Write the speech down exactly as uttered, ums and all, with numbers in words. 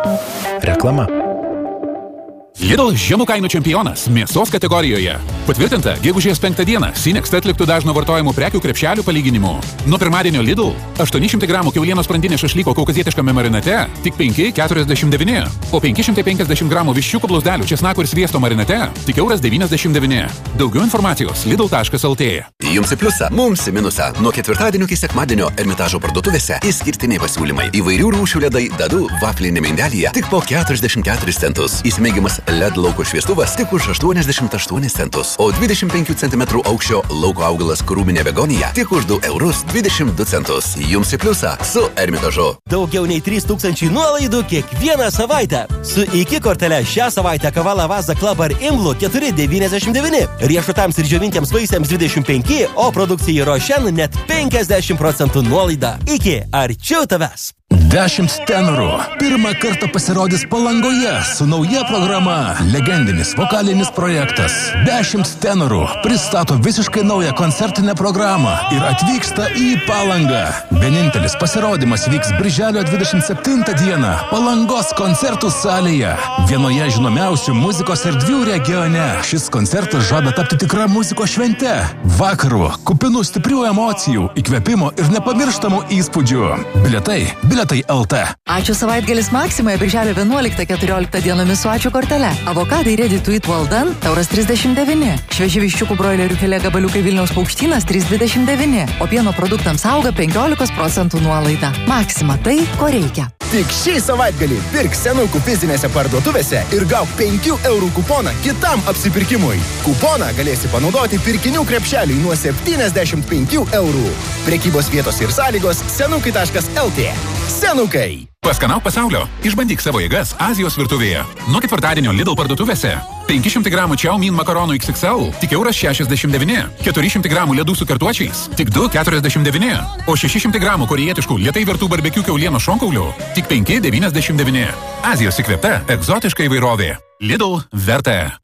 Reklama. Lidl žemų kainų čempionas mėsos kategorijoje. Patvirtinta, gegužės penktą dieną Sinext atliktų dažno vartojimų prekių krepšelių palyginimu. Nuo pirmadienio Lidl aštuoni šimtai gramų kiaulienos sprandinės šašlyko kaukazietiškame marinate tik penki keturiasdešimt devyni, o penki šimtai penkiasdešimt gramų viščiukų blauzdelių česnako ir sviesto marinate tik euras devyniasdešimt devyni. Daugiau informacijos lidl taškas lt. Jums į pliusą, mums į minusą. Nuo ketvirtadienio iki sekmadienio Ermitažo parduotuvėse išskirtiniai pasiūlymai. Įvairių rūšių ledai Dadu vaflinėme indelyje tik po keturiasdešimt keturis centus. Įsimėgimas L E D lauko šviestuvas tik už aštuoniasdešimt aštuonis centus, o dvidešimt penkių centimetrų aukščio lauko augalas krūminė begonija tik už du eurus dvidešimt du centus. Jums į pliusą su Ermitažu. Daugiau nei trys tūkstančiai nuolaidų kiekvieną savaitę. Su iki kortele šią savaitę kava Lavazza Club ar Imlu keturi devyniasdešimt devyni. Riešutams ir džiovintiems vaisiams dvidešimt penki, o produkcijai Rošen net penkiasdešimt procentų nuolaida. Iki, arčiau tavęs. Dešimt tenorų. Pirmą kartą pasirodys Palangoje su nauja programa. Legendinis vokalinis projektas. Dešimt tenorų pristato visiškai naują koncertinę programą ir atvyksta į Palangą. Vienintelis pasirodymas vyks birželio dvidešimt septintą dieną Palangos koncertų salėje. Vienoje žinomiausių muzikos erdvių regione. Šis koncertas žada tapti tikra muzikos švente. Vakaru, kupinų stiprių emocijų, įkvėpimo ir nepamirštamų įspūdžių. Bilietai, bilietai L T. Ačiū savaitgalis Maksimoje birželio vienuoliktą keturioliktą dienomis su ačiū kortele. Avokadai ready to eat well done, euras trisdešimt devyni. Švieži viščiukų broilerių filė gabaliukai Vilniaus Paukštynas trys dvidešimt devyni. O pieno produktams auga penkiolika procentų nuolaida. Maksima tai, ko reikia. Tik šį savaitgalį pirk senukų fizinėse parduotuvėse ir gauk penkių eurų kuponą kitam apsipirkimui. Kuponą galėsi panaudoti pirkinių krepšeliui nuo septyniasdešimt penkių eurų. Prekybos vietos ir sąlygos senukai taškas L T. Senukai. Paskanauk pasaulio. Išbandyk savo jėgas Azijos virtuvėje. Nuo ketvirtadienio Lidl parduotuvėse. penki šimtai gramų Chow Mein makaronų X X L tik euras šešiasdešimt devyni. keturi šimtai gramų ledų su kartuočiais tik du keturiasdešimt devyni. O šeši šimtai gramų korėjietiškų lėtai virtų barbekių kiaulienos šonkaulių tik penki devyniasdešimt devyni. Azijos įkvėpta egzotiška įvairovė. Lidl verta.